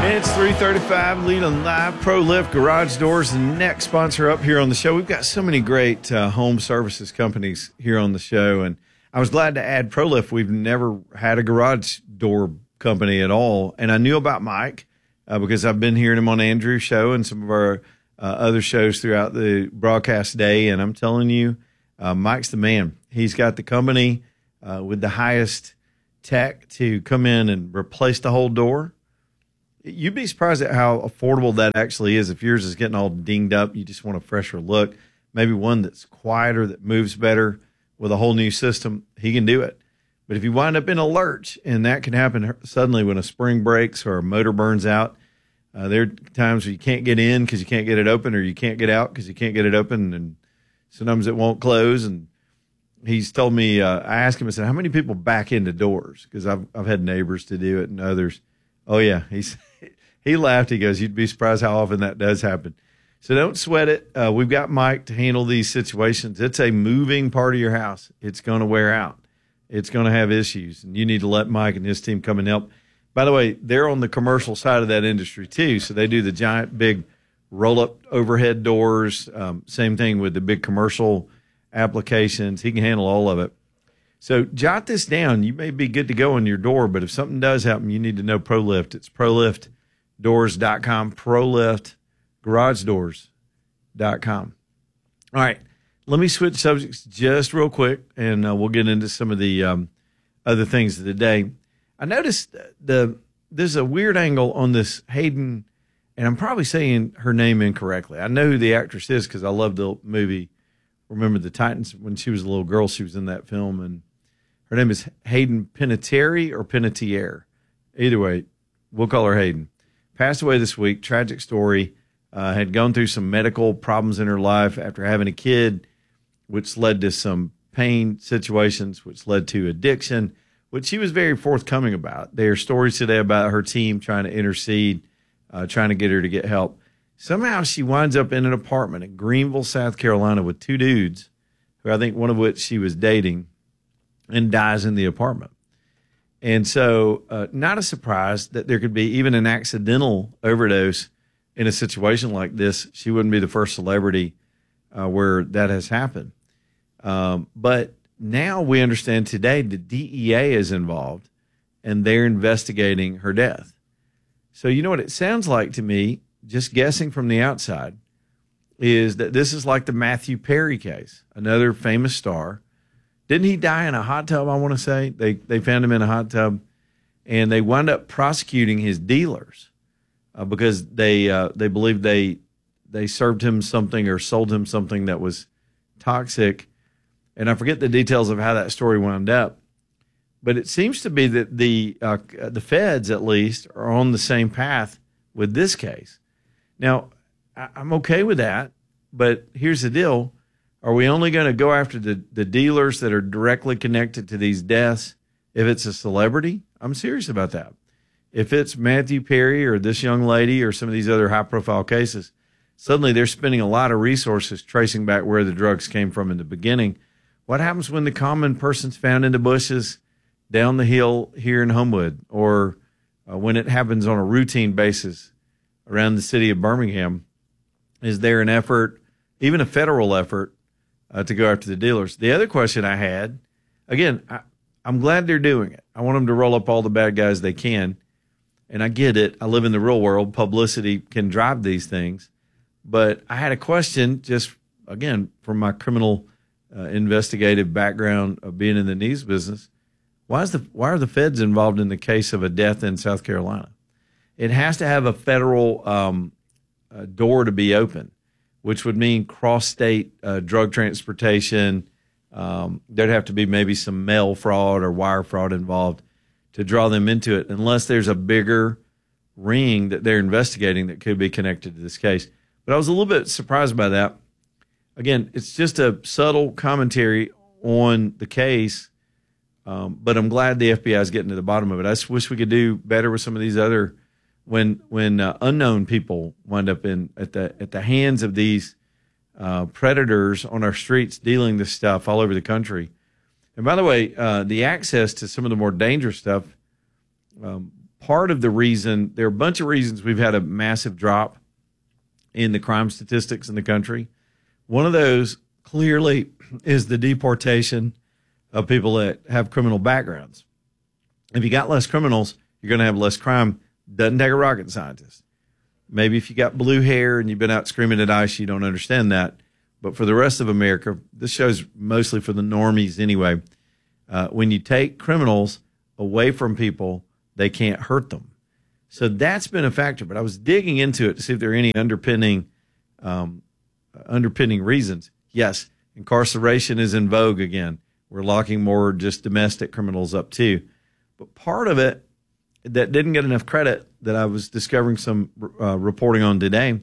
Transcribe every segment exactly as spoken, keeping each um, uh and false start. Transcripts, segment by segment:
It's three thirty-five, Leland Live, ProLift Garage Doors, the next sponsor up here on the show. We've got so many great uh, home services companies here on the show, and I was glad to add ProLift. We've never had a garage door company at all, and I knew about Mike uh, because I've been hearing him on Andrew's show and some of our uh, other shows throughout the broadcast day, and I'm telling you, uh, Mike's the man. He's got the company uh, with the highest tech to come in and replace the whole door. You'd be surprised at how affordable that actually is. If yours is getting all dinged up, you just want a fresher look, maybe one that's quieter, that moves better with a whole new system, he can do it. But if you wind up in a lurch, and that can happen suddenly when a spring breaks or a motor burns out, uh, there are times where you can't get in because you can't get it open, or you can't get out because you can't get it open, and sometimes it won't close. And he's told me, uh, I asked him, I said, how many people back into doors? Because I've, I've had neighbors to do it and others. Oh, yeah, he's he laughed. He goes, you'd be surprised how often that does happen. So don't sweat it. Uh, we've got Mike to handle these situations. It's a moving part of your house. It's going to wear out. It's going to have issues, and you need to let Mike and his team come and help. By the way, they're on the commercial side of that industry too, so they do the giant, big roll-up overhead doors. Um, same thing with the big commercial applications. He can handle all of it. So jot this down. You may be good to go on your door, but if something does happen, you need to know ProLift. It's pro lift doors dot com, pro lift garage doors dot com. All right, let me switch subjects just real quick, and uh, we'll get into some of the um, other things of the day. I noticed the there's a weird angle on this Hayden, and I'm probably saying her name incorrectly. I know who the actress is because I love the movie Remember the Titans. When she was a little girl, she was in that film, and her name is Hayden Panettiere or Panettiere. Either way, we'll call her Hayden. Passed away this week. Tragic story. Uh, had gone through some medical problems in her life after having a kid, which led to some pain situations, which led to addiction, which she was very forthcoming about. There are stories today about her team trying to intercede, uh, trying to get her to get help. Somehow she winds up in an apartment in Greenville, South Carolina with two dudes, who I think one of which she was dating, and dies in the apartment. And so uh, not a surprise that there could be even an accidental overdose in a situation like this. She wouldn't be the first celebrity uh, where that has happened. Um, but now we understand today the D E A is involved, and they're investigating her death. So you know what it sounds like to me, just guessing from the outside, is that this is like the Matthew Perry case, another famous star. Didn't he die in a hot tub, I want to say? They they found him in a hot tub, and they wound up prosecuting his dealers uh, because they uh, they believed they they served him something or sold him something that was toxic. And I forget the details of how that story wound up. But it seems to be that the uh, the feds, at least, are on the same path with this case. Now, I'm okay with that, but here's the deal. Are we only going to go after the, the dealers that are directly connected to these deaths if it's a celebrity? I'm serious about that. If it's Matthew Perry or this young lady or some of these other high-profile cases, suddenly they're spending a lot of resources tracing back where the drugs came from in the beginning. What happens when the common person's found in the bushes down the hill here in Homewood, or uh, when it happens on a routine basis around the city of Birmingham? Is there an effort, even a federal effort, uh, to go after the dealers? The other question I had, again, I, I'm glad they're doing it. I want them to roll up all the bad guys they can, and I get it. I live in the real world. Publicity can drive these things. But I had a question, just, again, from my criminal uh, investigative background of being in the news business. Why is the why are the feds involved in the case of a death in South Carolina? It has to have a federal um, uh, door to be open, which would mean cross-state uh, drug transportation. Um, there'd have to be maybe some mail fraud or wire fraud involved to draw them into it, unless there's a bigger ring that they're investigating that could be connected to this case. But I was a little bit surprised by that. Again, it's just a subtle commentary on the case. Um, but I'm glad the F B I is getting to the bottom of it. I just wish we could do better with some of these other, when when uh, unknown people wind up in at the at the hands of these uh, predators on our streets dealing this stuff all over the country. And by the way, uh, the access to some of the more dangerous stuff, um, part of the reason, there are a bunch of reasons we've had a massive drop in the crime statistics in the country. One of those clearly is the deportation of people that have criminal backgrounds. If you got less criminals, you're going to have less crime. Doesn't take a rocket scientist. Maybe if you got blue hair and you've been out screaming at ICE, you don't understand that. But for the rest of America, this show's mostly for the normies anyway. Uh, when you take criminals away from people, they can't hurt them. So that's been a factor. But I was digging into it to see if there are any underpinning um, underpinning reasons. Yes, incarceration is in vogue again. We're locking more just domestic criminals up too. But part of it that didn't get enough credit that I was discovering some uh, reporting on today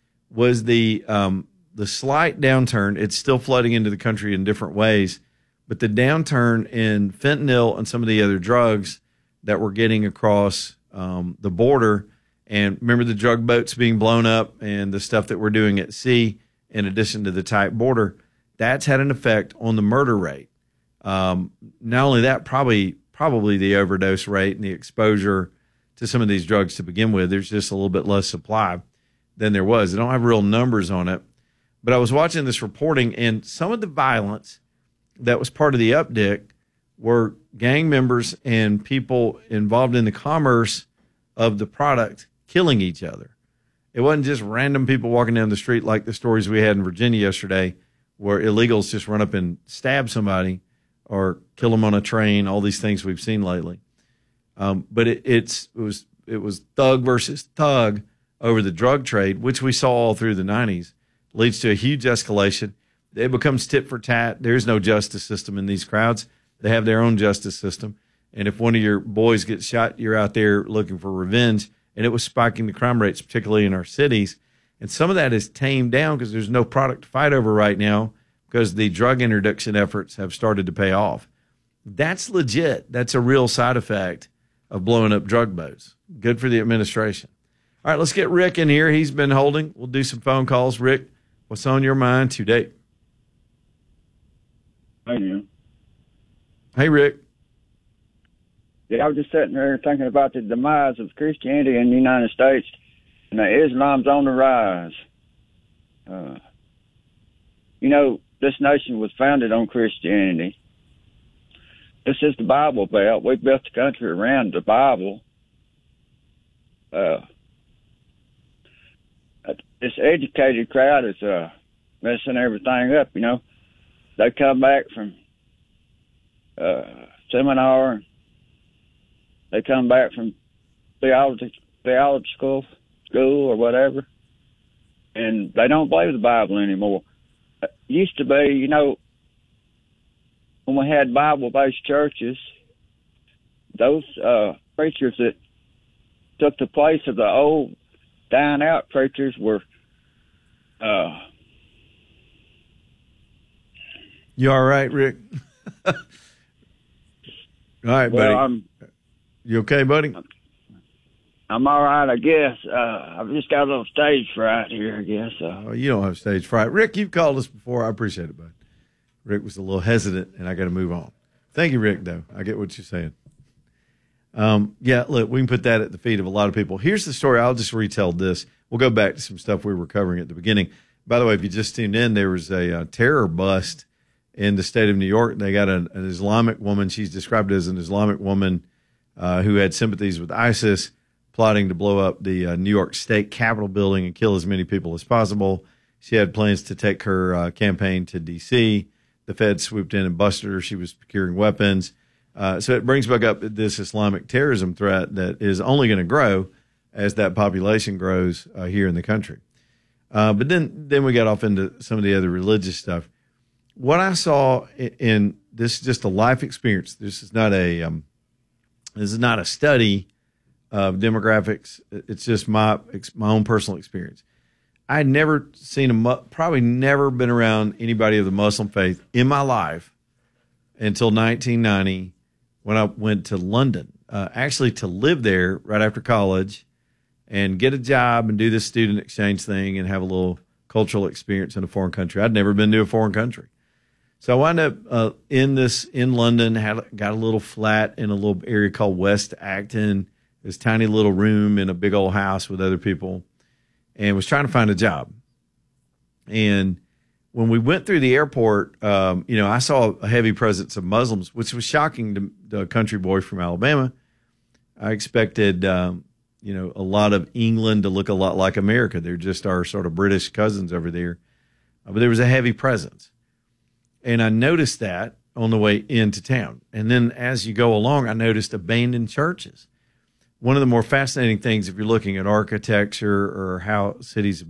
was the um, the slight downturn. It's still flooding into the country in different ways, but the downturn in fentanyl and some of the other drugs that we're getting across um, the border. And remember the drug boats being blown up and the stuff that we're doing at sea, in addition to the tight border, that's had an effect on the murder rate. Um, not only that, probably probably the overdose rate and the exposure to some of these drugs to begin with. There's just a little bit less supply than there was. I don't have real numbers on it, but I was watching this reporting, and some of the violence that was part of the uptick were gang members and people involved in the commerce of the product killing each other. It wasn't just random people walking down the street like the stories we had in Virginia yesterday, where illegals just run up and stab somebody or kill them on a train, all these things we've seen lately. Um, but it, it's, it was it was thug versus thug over the drug trade, which we saw all through the nineties, leads to a huge escalation. It becomes tit for tat. There's no justice system in these crowds. They have their own justice system. And if one of your boys gets shot, you're out there looking for revenge. And it was spiking the crime rates, particularly in our cities. And some of that is tamed down because there's no product to fight over right now, because the drug interdiction efforts have started to pay off. That's legit. That's a real side effect of blowing up drug boats. Good for the administration. All right, let's get Rick in here. He's been holding. We'll do some phone calls. Rick, what's on your mind today? Hi, Jim. Hey, Rick. Yeah, I was just sitting there thinking about the demise of Christianity in the United States, and that Islam's on the rise. Uh, you know, this nation was founded on Christianity. This is the Bible Belt. We built the country around the Bible. Uh, this educated crowd is uh, messing everything up, you know. They come back from uh, seminar. They come back from theology, theology school, school or whatever, and they don't believe the Bible anymore. It used to be, you know, when we had Bible-based churches, those uh, preachers that took the place of the old, dying-out preachers were... Uh, you all right, Rick? All right, buddy. Well, I'm, you okay, buddy? I'm all right, I guess. Uh, I've just got a little stage fright here, I guess. Uh, oh, you don't have stage fright. Rick, you've called us before. I appreciate it, bud. Rick was a little hesitant, and I got to move on. Thank you, Rick, though. I get what you're saying. Um, yeah, look, we can put that at the feet of a lot of people. Here's the story. I'll just retell this. We'll go back to some stuff we were covering at the beginning. By the way, if you just tuned in, there was a uh, terror bust in the state of New York. They got an, an Islamic woman. She's described as an Islamic woman uh, who had sympathies with ISIS, plotting to blow up the uh, New York State Capitol building and kill as many people as possible. She had plans to take her uh, campaign to D C The Fed swooped in and busted her. She was procuring weapons. Uh, so it brings back up this Islamic terrorism threat that is only going to grow as that population grows uh, here in the country. Uh, but then, then we got off into some of the other religious stuff. What I saw in, in this is just a life experience. This is not a um, this is not a study of demographics. It's just my my own personal experience. I had never seen a, probably never been around anybody of the Muslim faith in my life until nineteen ninety when I went to London, uh, actually to live there right after college and get a job and do this student exchange thing and have a little cultural experience in a foreign country. I'd never been to a foreign country. So I wound up uh, in this in London, had got a little flat in a little area called West Acton. this tiny little room in a big old house with other people, and was trying to find a job. And when we went through the airport, um, you know, I saw a heavy presence of Muslims, which was shocking to the country boy from Alabama. I expected, um, you know, a lot of England to look a lot like America. They're just our sort of British cousins over there. Uh, but there was a heavy presence. And I noticed that on the way into town. And then as you go along, I noticed abandoned churches. One of the more fascinating things, if you're looking at architecture or how cities